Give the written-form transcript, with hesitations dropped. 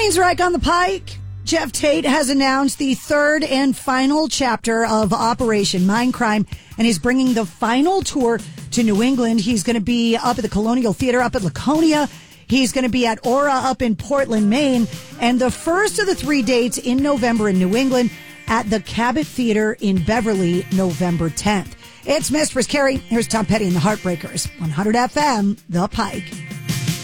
Queensryche on the Pike. Jeff Tate has announced the third and final chapter of Operation Mindcrime, and he's bringing the final tour to New England. He's going to be up at the Colonial Theater up at Laconia. He's going to be at Aura up in Portland, Maine. And the first of the 3 dates in November in New England at the Cabot Theater in Beverly, November 10th. It's Mistress Carrie. Here's Tom Petty and the Heartbreakers. 100 FM, The Pike.